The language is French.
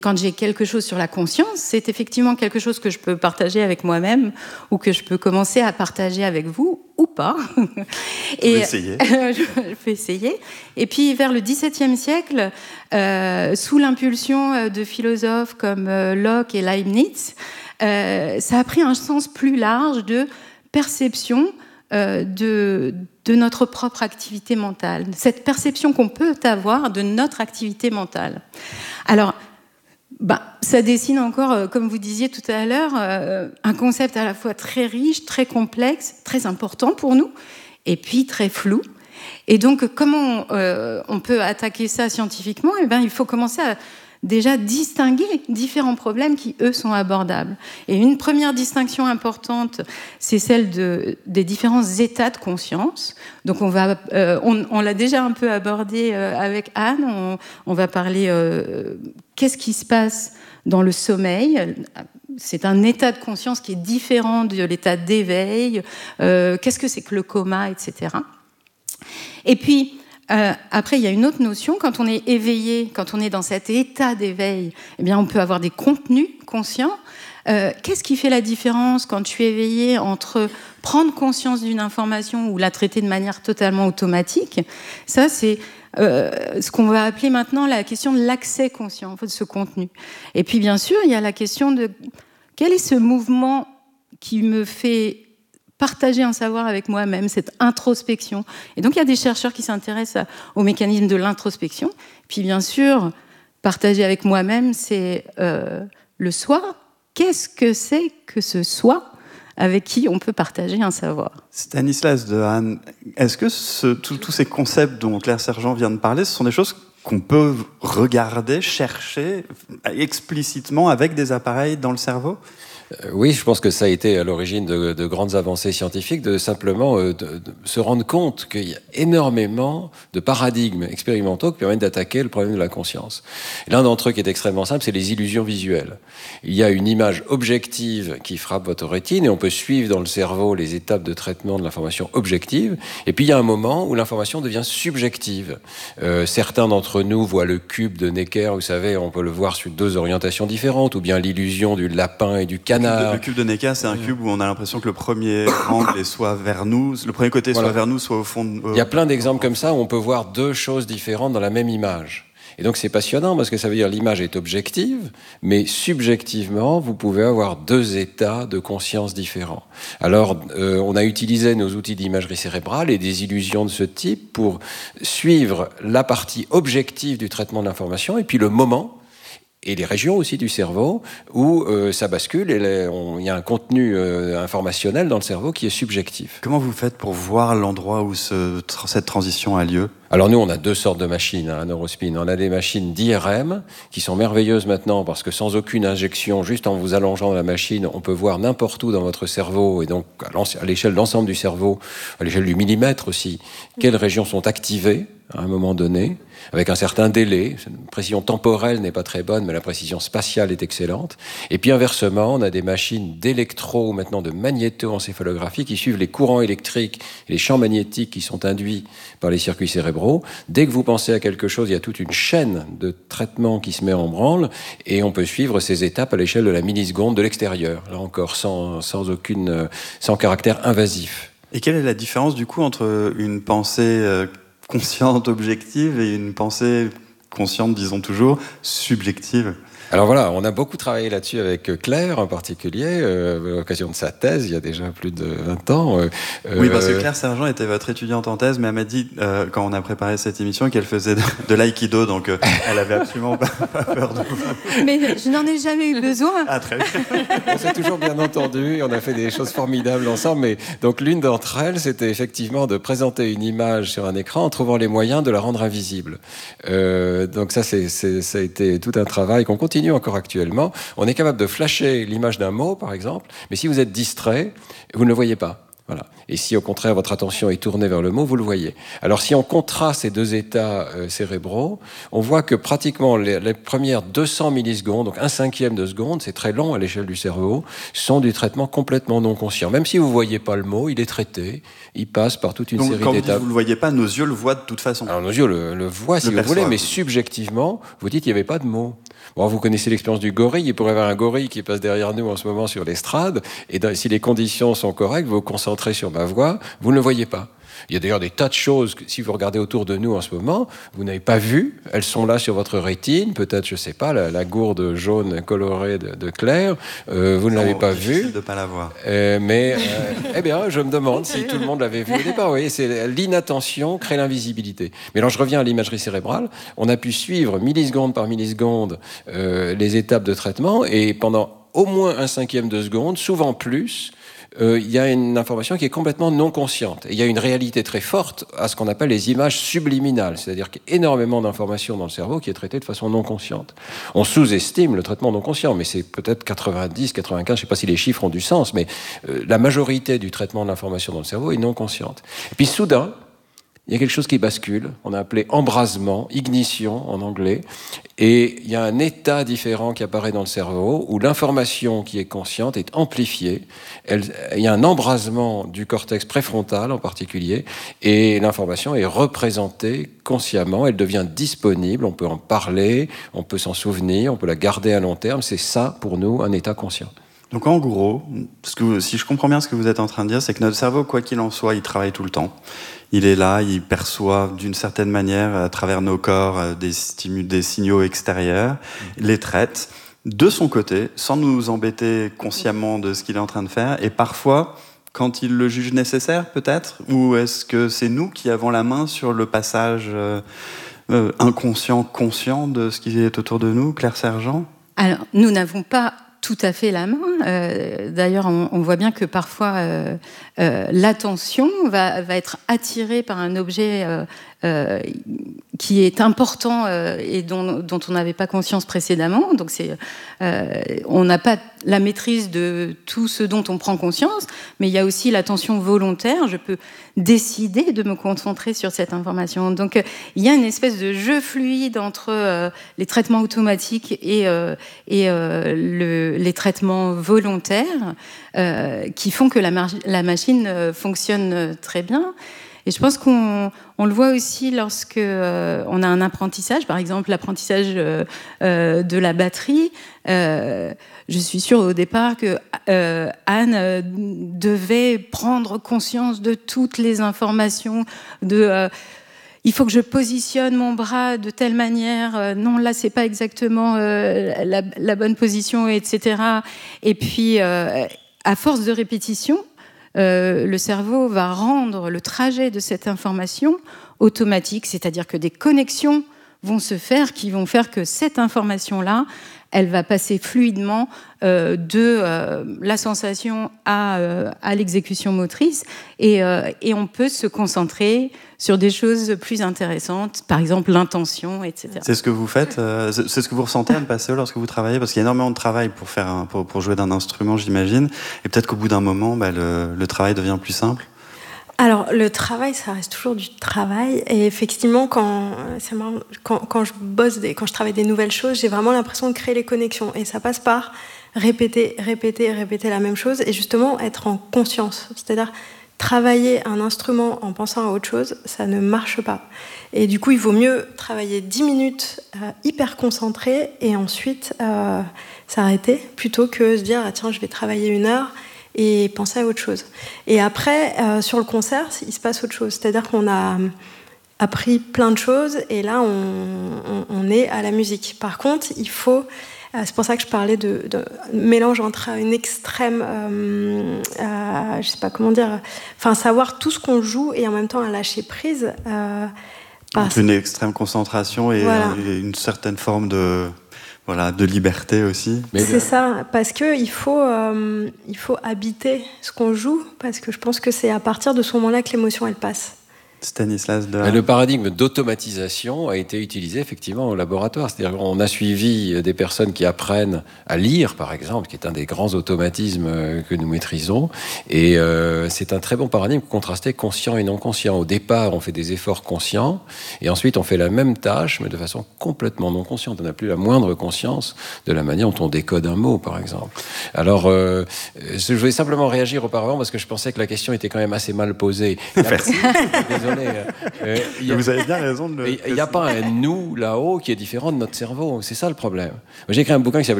Quand j'ai quelque chose sur la conscience, c'est effectivement quelque chose que je peux partager avec moi-même ou que je peux commencer à partager avec vous ou pas. Et essayer. Je peux essayer. Et puis vers le XVIIe siècle, sous l'impulsion de philosophes comme Locke et Leibniz, ça a pris un sens plus large de perception de notre propre activité mentale, cette perception qu'on peut avoir de notre activité mentale. Alors, ça dessine encore, comme vous disiez tout à l'heure, un concept à la fois très riche, très complexe, très important pour nous, et puis très flou. Et donc, comment on peut attaquer ça scientifiquement ? Il faut commencer à déjà distinguer différents problèmes qui, eux, sont abordables. Et une première distinction importante, c'est celle des différents états de conscience. Donc, on l'a déjà un peu abordé avec Anne. On va parler qu'est-ce qui se passe dans le sommeil. C'est un état de conscience qui est différent de l'état d'éveil. Qu'est-ce que c'est que le coma, etc. Et puis, après, il y a une autre notion. Quand on est éveillé, quand on est dans cet état d'éveil, eh bien, on peut avoir des contenus conscients. Qu'est-ce qui fait la différence quand je suis éveillé entre prendre conscience d'une information ou la traiter de manière totalement automatique ? Ça, c'est ce qu'on va appeler maintenant la question de l'accès conscient, en fait, de ce contenu. Et puis, bien sûr, il y a la question de quel est ce mouvement qui me fait partager un savoir avec moi-même, cette introspection. Et donc, il y a des chercheurs qui s'intéressent au mécanisme de l'introspection. Puis, bien sûr, partager avec moi-même, c'est le soi. Qu'est-ce que c'est que ce soi avec qui on peut partager un savoir ? Stanislas Dehaene, est-ce que tous ces concepts dont Claire Sergent vient de parler, ce sont des choses qu'on peut regarder, chercher explicitement avec des appareils dans le cerveau ? Oui, je pense que ça a été à l'origine de grandes avancées scientifiques, de simplement de se rendre compte qu'il y a énormément de paradigmes expérimentaux qui permettent d'attaquer le problème de la conscience. L'un d'entre eux qui est extrêmement simple, c'est les illusions visuelles. Il y a une image objective qui frappe votre rétine et on peut suivre dans le cerveau les étapes de traitement de l'information objective. Et puis il y a un moment où l'information devient subjective. Certains d'entre nous voient le cube de Necker, vous savez, on peut le voir sur deux orientations différentes, ou bien l'illusion du lapin et du canard. Le cube de Necker, c'est un cube où on a l'impression que le premier angle est soit vers nous, le premier côté soit vers nous, soit au fond. Il y a plein d'exemples comme ça où on peut voir deux choses différentes dans la même image. Et donc c'est passionnant parce que ça veut dire l'image est objective, mais subjectivement, vous pouvez avoir deux états de conscience différents. Alors, on a utilisé nos outils d'imagerie cérébrale et des illusions de ce type pour suivre la partie objective du traitement de l'information et puis le moment et les régions aussi du cerveau où ça bascule et il y a un contenu informationnel dans le cerveau qui est subjectif. Comment vous faites pour voir l'endroit où cette transition a lieu ? Alors nous, on a deux sortes de machines à Neurospin. On a des machines d'IRM qui sont merveilleuses maintenant parce que sans aucune injection, juste en vous allongeant la machine, on peut voir n'importe où dans votre cerveau et donc à l'échelle de l'ensemble du cerveau, à l'échelle du millimètre aussi, quelles régions sont activées à un moment donné, avec un certain délai. La précision temporelle n'est pas très bonne, mais la précision spatiale est excellente. Et puis inversement, on a des machines d'électro ou maintenant de magnétoencéphalographie qui suivent les courants électriques et les champs magnétiques qui sont induits par les circuits cérébraux. Dès que vous pensez à quelque chose, il y a toute une chaîne de traitements qui se met en branle et on peut suivre ces étapes à l'échelle de la milliseconde de l'extérieur, là encore sans caractère invasif. Et quelle est la différence du coup entre une pensée consciente, objective, et une pensée consciente, disons toujours, subjective ? Alors voilà, on a beaucoup travaillé là-dessus avec Claire en particulier, à l'occasion de sa thèse, il y a déjà plus de 20 ans. Oui, parce que Claire Sergent était votre étudiante en thèse, mais elle m'a dit, quand on a préparé cette émission, qu'elle faisait de l'aïkido, donc elle avait absolument pas peur de vous. Mais je n'en ai jamais eu besoin. Ah, très bien. On s'est toujours bien entendu, et on a fait des choses formidables ensemble, mais donc l'une d'entre elles, c'était effectivement de présenter une image sur un écran en trouvant les moyens de la rendre invisible. Donc ça a été tout un travail qu'on continue encore actuellement. On est capable de flasher l'image d'un mot, par exemple, mais si vous êtes distrait, vous ne le voyez pas. Voilà. Et si au contraire votre attention est tournée vers le mot, vous le voyez. Alors si on contraste ces deux états cérébraux, on voit que pratiquement les premières 200 millisecondes, donc 1/5 de seconde, c'est très long à l'échelle du cerveau, sont du traitement complètement non conscient. Même si vous ne voyez pas le mot, il est traité, il passe par toute une série d'étapes. Donc quand vous ne le voyez pas, nos yeux le voient de toute façon. Alors nos yeux le voient si vous voulez, mais subjectivement, vous dites qu'il n'y avait pas de mot. Bon, vous connaissez l'expérience du gorille. Il pourrait y avoir un gorille qui passe derrière nous en ce moment sur l'estrade. Et si les conditions sont correctes, vous vous concentrez sur ma voix, vous ne le voyez pas. Il y a d'ailleurs des tas de choses que, si vous regardez autour de nous en ce moment, vous n'avez pas vu. Elles sont là sur votre rétine. Peut-être, je ne sais pas, la gourde jaune colorée de Claire. Vous ne l'avez pas vue. Difficile de ne pas la voir. Mais, eh bien, je me demande si tout le monde l'avait vu au départ. Vous voyez, c'est l'inattention crée l'invisibilité. Mais alors, je reviens à l'imagerie cérébrale. On a pu suivre milliseconde par milliseconde les étapes de traitement. Et pendant au moins 1/5 de seconde, souvent plus, il y a une information qui est complètement non consciente. Et il y a une réalité très forte à ce qu'on appelle les images subliminales, c'est-à-dire qu'il y a énormément d'informations dans le cerveau qui est traitée de façon non consciente. On sous-estime le traitement non conscient, mais c'est peut-être 90, 95, je ne sais pas si les chiffres ont du sens, mais la majorité du traitement de l'information dans le cerveau est non consciente. Et puis soudain, il y a quelque chose qui bascule, on a appelé embrasement, ignition en anglais, et il y a un état différent qui apparaît dans le cerveau où l'information qui est consciente est amplifiée. Il y a un embrasement du cortex préfrontal en particulier, et l'information est représentée consciemment, elle devient disponible, on peut en parler, on peut s'en souvenir, on peut la garder à long terme. C'est ça pour nous un état conscient. Donc en gros, si je comprends bien ce que vous êtes en train de dire, c'est que notre cerveau, quoi qu'il en soit, il travaille tout le temps. Il est là, il perçoit d'une certaine manière, à travers nos corps, des signaux extérieurs, les traite de son côté, sans nous embêter consciemment de ce qu'il est en train de faire, et parfois, quand il le juge nécessaire, peut-être, ou est-ce que c'est nous qui avons la main sur le passage inconscient-conscient de ce qui est autour de nous, Claire Sergent ? Alors, nous n'avons pas tout à fait la main. D'ailleurs, on voit bien que parfois l'attention va être attirée par un objet qui est important et dont on n'avait pas conscience précédemment. Donc, on n'a pas la maîtrise de tout ce dont on prend conscience, mais il y a aussi l'attention volontaire. Je peux décider de me concentrer sur cette information. Donc, il y a une espèce de jeu fluide entre les traitements automatiques et les traitements volontaires qui font que la machine fonctionne très bien. Et je pense qu'on le voit aussi lorsque on a un apprentissage, par exemple l'apprentissage de la batterie. Je suis sûre au départ que Anne devait prendre conscience de toutes les informations, il faut que je positionne mon bras de telle manière, non là c'est pas exactement la bonne position, etc. Et puis à force de répétition, le cerveau va rendre le trajet de cette information automatique, c'est-à-dire que des connexions vont se faire qui vont faire que cette information-là, elle va passer fluidement de la sensation à l'exécution motrice et on peut se concentrer sur des choses plus intéressantes, par exemple l'intention, etc. C'est ce que vous faites, c'est ce que vous ressentez, Anne Passeo, lorsque vous travaillez, parce qu'il y a énormément de travail pour jouer d'un instrument, j'imagine, et peut-être qu'au bout d'un moment, le travail devient plus simple. Alors, le travail, ça reste toujours du travail. Et effectivement, quand je travaille des nouvelles choses, j'ai vraiment l'impression de créer les connexions. Et ça passe par répéter la même chose et justement être en conscience. C'est-à-dire, travailler un instrument en pensant à autre chose, ça ne marche pas. Et du coup, il vaut mieux travailler 10 minutes hyper concentré et ensuite s'arrêter plutôt que se dire « tiens, je vais travailler 1 heure ». Et penser à autre chose. Et après, sur le concert, il se passe autre chose. C'est-à-dire qu'on a appris plein de choses et là, on est à la musique. Par contre, il faut... c'est pour ça que je parlais de mélange entre une extrême... je sais pas comment dire... Enfin, savoir tout ce qu'on joue et en même temps à lâcher prise. Une extrême concentration et voilà. Une certaine forme de liberté aussi. C'est ça, parce qu'il faut habiter ce qu'on joue, parce que je pense que c'est à partir de ce moment-là que l'émotion, elle passe. Stanislas de... Le paradigme d'automatisation a été utilisé effectivement au laboratoire. C'est-à-dire qu'on a suivi des personnes qui apprennent à lire, par exemple, qui est un des grands automatismes que nous maîtrisons. Et c'est un très bon paradigme contrasté conscient et non conscient. Au départ, on fait des efforts conscients et ensuite on fait la même tâche, mais de façon complètement non consciente. On n'a plus la moindre conscience de la manière dont on décode un mot, par exemple. Alors, je voulais simplement réagir auparavant parce que je pensais que la question était quand même assez mal posée. Merci. Désolé. donné. Vous avez bien raison de le... Il n'y a pas un nous là-haut qui est différent de notre cerveau. C'est ça le problème. J'ai écrit un bouquin qui s'appelle